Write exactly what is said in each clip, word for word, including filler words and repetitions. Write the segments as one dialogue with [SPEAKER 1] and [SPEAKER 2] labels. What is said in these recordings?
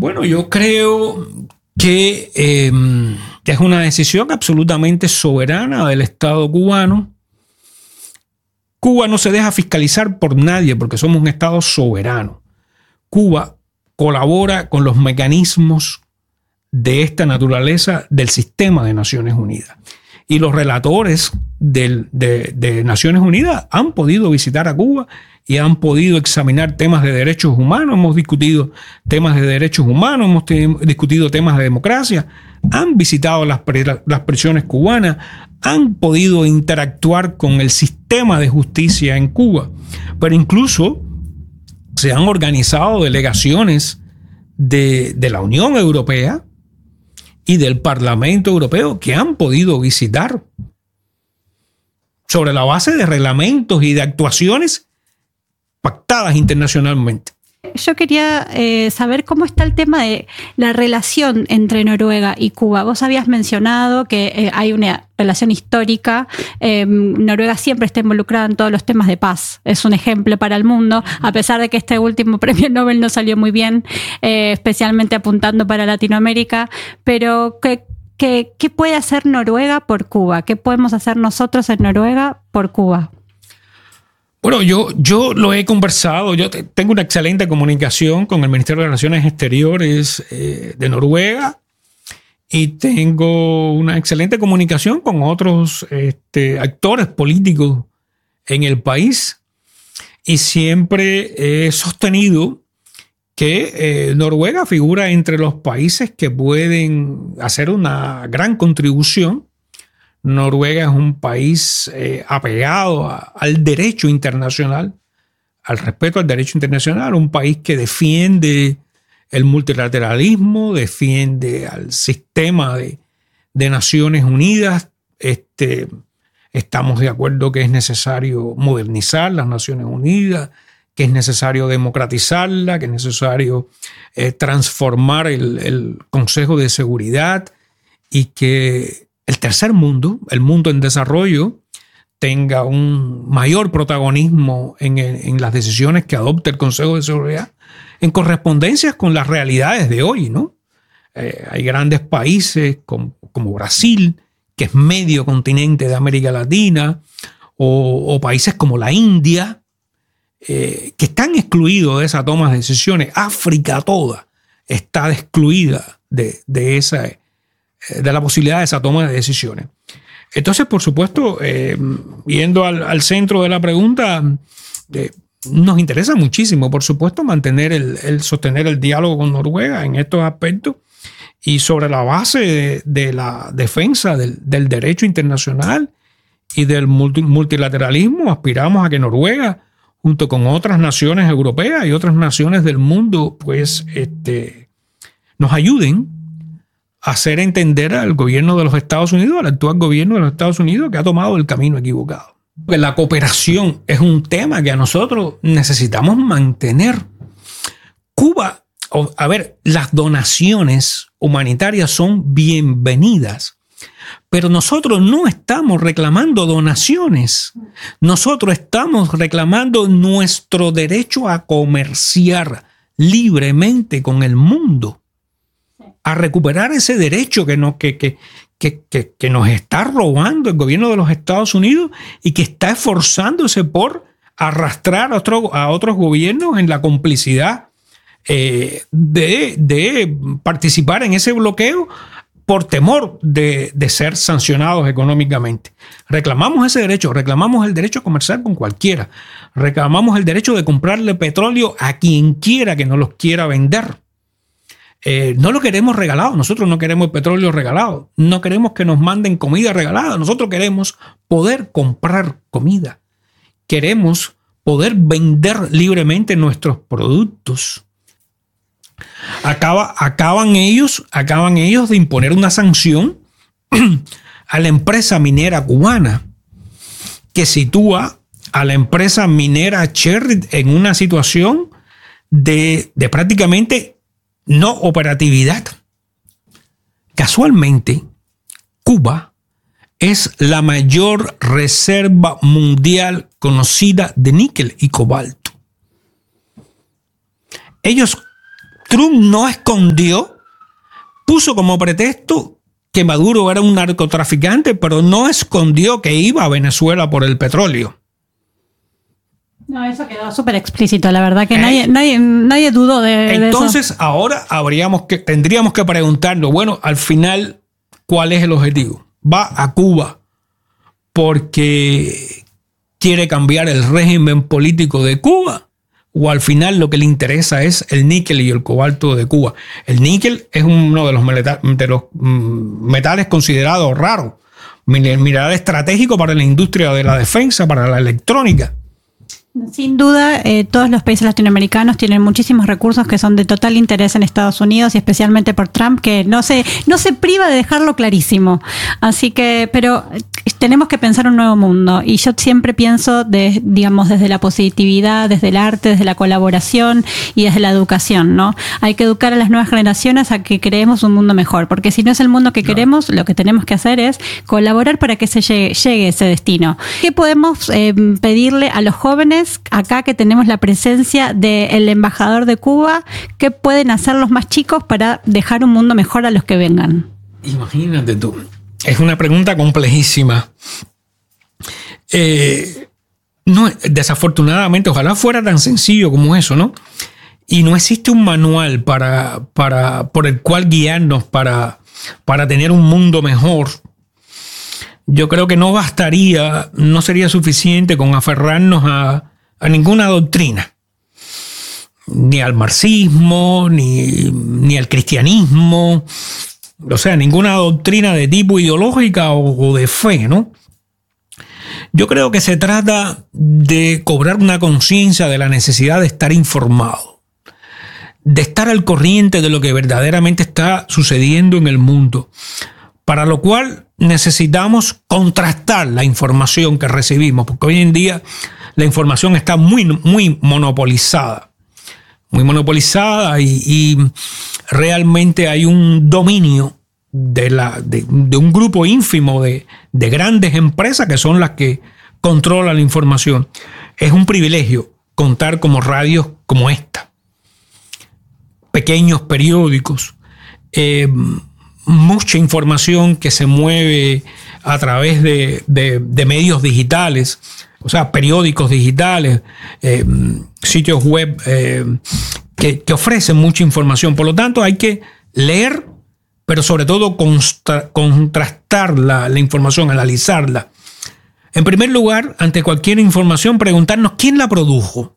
[SPEAKER 1] Bueno, yo creo que, eh, que es una decisión absolutamente soberana del Estado cubano. Cuba no se deja fiscalizar por nadie porque somos un Estado soberano. Cuba colabora con los mecanismos de esta naturaleza del sistema de Naciones Unidas. Y los relatores del, de, de Naciones Unidas han podido visitar a Cuba y han podido examinar temas de derechos humanos. Hemos discutido temas de derechos humanos, hemos te, discutido temas de democracia, han visitado las, las prisiones cubanas, han podido interactuar con el sistema de justicia en Cuba. Pero incluso se han organizado delegaciones de, de la Unión Europea y del Parlamento Europeo que han podido visitar sobre la base de reglamentos y de actuaciones pactadas internacionalmente.
[SPEAKER 2] Yo quería eh, saber cómo está el tema de la relación entre Noruega y Cuba. Vos habías mencionado que eh, hay una relación histórica. Eh, Noruega siempre está involucrada en todos los temas de paz. Es un ejemplo para el mundo, a pesar de que este último premio Nobel no salió muy bien, eh, especialmente apuntando para Latinoamérica. Pero, ¿qué, qué, qué puede hacer Noruega por Cuba? ¿Qué podemos hacer nosotros en Noruega por Cuba?
[SPEAKER 1] Bueno, yo, yo lo he conversado, yo tengo una excelente comunicación con el Ministerio de Relaciones Exteriores eh, de Noruega y tengo una excelente comunicación con otros este, actores políticos en el país y siempre he sostenido que eh, Noruega figura entre los países que pueden hacer una gran contribución. Noruega es un país eh, apegado a, al derecho internacional, al respeto al derecho internacional, un país que defiende el multilateralismo, defiende al sistema de, de Naciones Unidas. Este, estamos de acuerdo que es necesario modernizar las Naciones Unidas, que es necesario democratizarla, que es necesario eh, transformar el, el Consejo de Seguridad y que el tercer mundo, el mundo en desarrollo, tenga un mayor protagonismo en, en las decisiones que adopte el Consejo de Seguridad en correspondencia con las realidades de hoy, ¿no? Eh, hay grandes países como, como Brasil, que es medio continente de América Latina, o, o países como la India, eh, que están excluidos de esa toma de decisiones. África toda está excluida de, de esa de la posibilidad de esa toma de decisiones. Entonces, por supuesto, eh, yendo al, al centro de la pregunta, eh, nos interesa muchísimo, por supuesto, mantener el, el sostener el diálogo con Noruega en estos aspectos y sobre la base de, de la defensa del, del derecho internacional y del multi, multilateralismo, aspiramos a que Noruega, junto con otras naciones europeas y otras naciones del mundo, pues este, nos ayuden hacer entender al gobierno de los Estados Unidos, al actual gobierno de los Estados Unidos, que ha tomado el camino equivocado. La cooperación es un tema que a nosotros necesitamos mantener. Cuba, a ver, las donaciones humanitarias son bienvenidas, pero nosotros no estamos reclamando donaciones. Nosotros estamos reclamando nuestro derecho a comerciar libremente con el mundo, a recuperar ese derecho que nos, que, que, que, que, que nos está robando el gobierno de los Estados Unidos y que está esforzándose por arrastrar a, otro, a otros gobiernos en la complicidad eh, de, de participar en ese bloqueo por temor de, de ser sancionados económicamente. Reclamamos ese derecho, reclamamos el derecho a comerciar con cualquiera, reclamamos el derecho de comprarle petróleo a quien quiera que nos los quiera vender. Eh, no lo queremos regalado, nosotros no queremos el petróleo regalado, no queremos que nos manden comida regalada, nosotros queremos poder comprar comida, queremos poder vender libremente nuestros productos. Acaba, acaban, ellos, acaban ellos de imponer una sanción a la empresa minera cubana que sitúa a la empresa minera Cherry en una situación de, de prácticamente no operatividad. Casualmente, Cuba es la mayor reserva mundial conocida de níquel y cobalto. Ellos Trump no escondió, puso como pretexto que Maduro era un narcotraficante, pero no escondió que iba a Venezuela por el petróleo.
[SPEAKER 2] No, eso quedó súper explícito, la verdad que eh, nadie, nadie, nadie dudó de,
[SPEAKER 1] entonces,
[SPEAKER 2] de eso.
[SPEAKER 1] Ahora habríamos que, tendríamos que preguntarnos, bueno, al final, ¿cuál es el objetivo? ¿Va a Cuba porque quiere cambiar el régimen político de Cuba? ¿O al final lo que le interesa es el níquel y el cobalto de Cuba? El níquel es uno de los, de los metales considerados raros, mineral estratégico para la industria de la defensa, para la electrónica.
[SPEAKER 2] Sin duda, eh, todos los países latinoamericanos tienen muchísimos recursos que son de total interés en Estados Unidos y especialmente por Trump, que no se, no se priva de dejarlo clarísimo. Así que, pero tenemos que pensar un nuevo mundo y yo siempre pienso, de, digamos, desde la positividad, desde el arte, desde la colaboración y desde la educación, ¿no? Hay que educar a las nuevas generaciones a que creemos un mundo mejor, porque si no es el mundo que queremos, lo que tenemos que hacer es colaborar para que se llegue, llegue ese destino. ¿Qué podemos eh, pedirle a los jóvenes acá que tenemos la presencia del embajador de Cuba? ¿Qué pueden hacer los más chicos para dejar un mundo mejor a los que vengan?
[SPEAKER 1] Imagínate tú. Es una pregunta complejísima. Eh, no, desafortunadamente, ojalá fuera tan sencillo como eso, ¿no? Y no existe un manual para, para, por el cual guiarnos para, para tener un mundo mejor. Yo creo que no bastaría, no sería suficiente con aferrarnos a, a ninguna doctrina, ni al marxismo, ni, ni al cristianismo, o sea, ninguna doctrina de tipo ideológica o, o de fe, ¿no? Yo creo que se trata de cobrar una conciencia de la necesidad de estar informado, de estar al corriente de lo que verdaderamente está sucediendo en el mundo, para lo cual necesitamos contrastar la información que recibimos, porque hoy en día la información está muy, muy monopolizada, muy monopolizada y, y realmente hay un dominio de, la, de, de un grupo ínfimo de, de grandes empresas que son las que controlan la información. Es un privilegio contar como radios como esta, pequeños periódicos, eh, mucha información que se mueve a través de, de, de medios digitales, o sea, periódicos digitales, eh, sitios web eh, que, que ofrecen mucha información. Por lo tanto, hay que leer, pero sobre todo constra, contrastar la, la información, analizarla. En primer lugar, ante cualquier información, preguntarnos quién la produjo.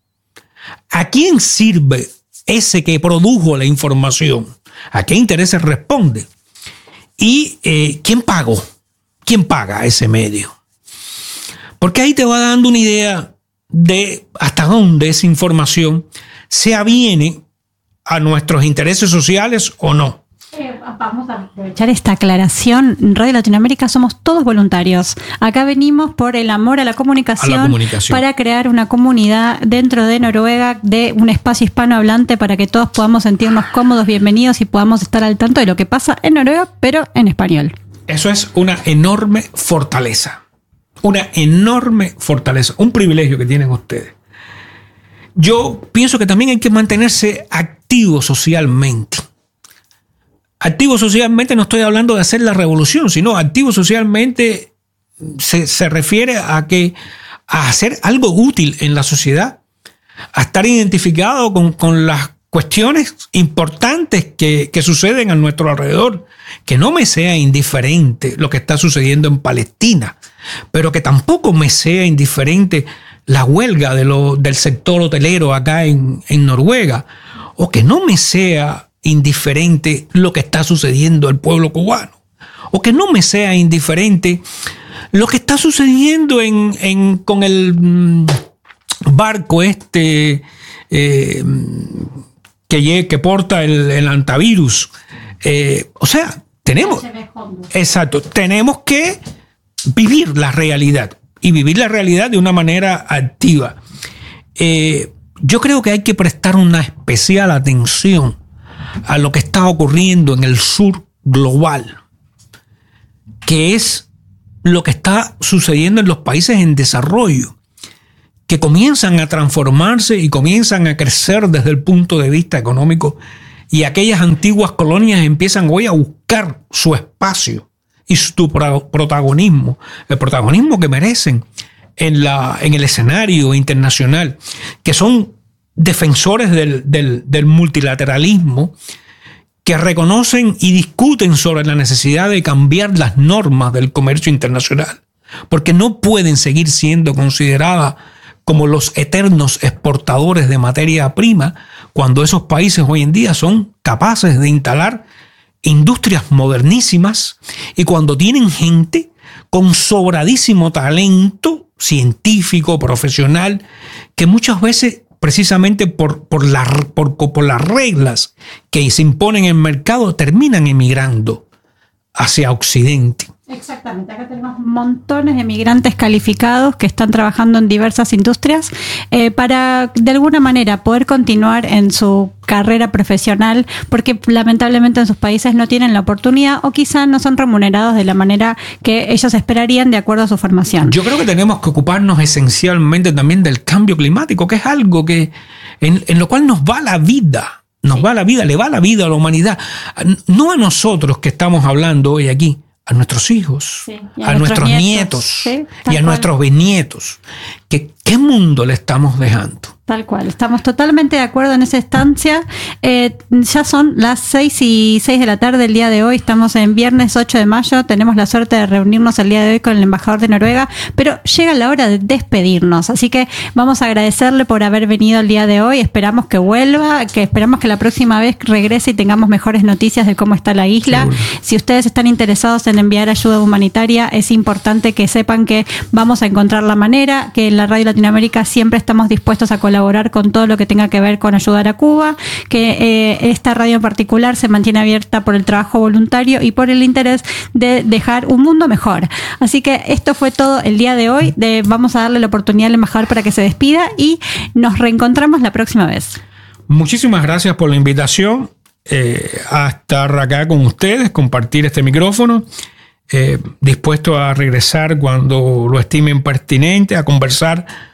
[SPEAKER 1] ¿A quién sirve ese que produjo la información? ¿A qué intereses responde? ¿Y eh, quién pagó? ¿Quién paga ese medio? Porque ahí te va dando una idea de hasta dónde esa información se aviene a nuestros intereses sociales o no.
[SPEAKER 2] Eh, vamos a aprovechar esta aclaración. En Radio Latinoamérica somos todos voluntarios. Acá venimos por el amor a la comunicación, a la comunicación, para crear una comunidad dentro de Noruega, de un espacio hispanohablante para que todos podamos sentirnos cómodos, bienvenidos y podamos estar al tanto de lo que pasa en Noruega, pero en español.
[SPEAKER 1] Eso es una enorme fortaleza. Una enorme fortaleza. Un privilegio que tienen ustedes. Yo pienso que también hay que mantenerse activo socialmente. Activo socialmente no estoy hablando de hacer la revolución, sino activo socialmente se, se refiere a que a hacer algo útil en la sociedad, a estar identificado con, con las cuestiones importantes que, que suceden a nuestro alrededor, que no me sea indiferente lo que está sucediendo en Palestina, pero que tampoco me sea indiferente la huelga de lo, del sector hotelero acá en, en Noruega, o que no me sea indiferente lo que está sucediendo al pueblo cubano, o que no me sea indiferente lo que está sucediendo en, en, con el mm, barco este eh, que, que porta el, el antivirus. Eh, o sea, tenemos, exacto, tenemos que vivir la realidad y vivir la realidad de una manera activa. Eh, yo creo que hay que prestar una especial atención a lo que está ocurriendo en el sur global, que es lo que está sucediendo en los países en desarrollo, que comienzan a transformarse y comienzan a crecer desde el punto de vista económico, y aquellas antiguas colonias empiezan hoy a buscar su espacio y su protagonismo, el protagonismo que merecen en, la, en el escenario internacional, que son defensores del, del, del multilateralismo, que reconocen y discuten sobre la necesidad de cambiar las normas del comercio internacional, porque no pueden seguir siendo consideradas como los eternos exportadores de materia prima, cuando esos países hoy en día son capaces de instalar industrias modernísimas y cuando tienen gente con sobradísimo talento científico, profesional, que muchas veces, precisamente por, por, la, por, por las reglas que se imponen en el mercado, terminan emigrando hacia Occidente.
[SPEAKER 2] Exactamente, acá tenemos montones de migrantes calificados que están trabajando en diversas industrias eh, para de alguna manera poder continuar en su carrera profesional, porque lamentablemente en sus países no tienen la oportunidad o quizá no son remunerados de la manera que ellos esperarían de acuerdo a su formación.
[SPEAKER 1] Yo creo que tenemos que ocuparnos esencialmente también del cambio climático, que es algo que en, en lo cual nos va la vida, nos sí. va la vida, le va la vida a la humanidad, no a nosotros que estamos hablando hoy aquí, a nuestros hijos, sí, a, a nuestros nietos, nietos sí, y a cual. nuestros bisnietos. ¿Qué, ¿Qué mundo le estamos dejando?
[SPEAKER 2] Tal cual, estamos totalmente de acuerdo en esa estancia. Eh, ya son las seis y seis de la tarde del día de hoy, estamos en viernes ocho de mayo, tenemos la suerte de reunirnos el día de hoy con el embajador de Noruega, pero llega la hora de despedirnos, así que vamos a agradecerle por haber venido el día de hoy, esperamos que vuelva, que esperamos que la próxima vez regrese y tengamos mejores noticias de cómo está la isla. Seguro. Si ustedes están interesados en enviar ayuda humanitaria, es importante que sepan que vamos a encontrar la manera, que en la Radio Latinoamérica siempre estamos dispuestos a colaborar con todo lo que tenga que ver con ayudar a Cuba, que eh, esta radio en particular se mantiene abierta por el trabajo voluntario y por el interés de dejar un mundo mejor. Así que esto fue todo el día de hoy. De, vamos a darle la oportunidad al embajador para que se despida y nos reencontramos la próxima vez.
[SPEAKER 1] Muchísimas gracias por la invitación eh, a estar acá con ustedes, compartir este micrófono. Eh, dispuesto a regresar cuando lo estimen pertinente, a conversar